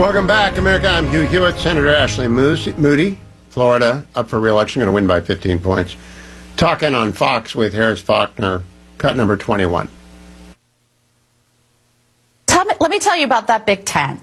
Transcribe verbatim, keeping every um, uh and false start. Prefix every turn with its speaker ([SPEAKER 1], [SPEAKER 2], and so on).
[SPEAKER 1] Welcome back, America. I'm Hugh Hewitt. Senator Ashley Moody, Florida, up for re-election, going to win by fifteen points. Talking on Fox with Harris Faulkner, cut number twenty-one.
[SPEAKER 2] Tell me, let me tell you about that Big Ten.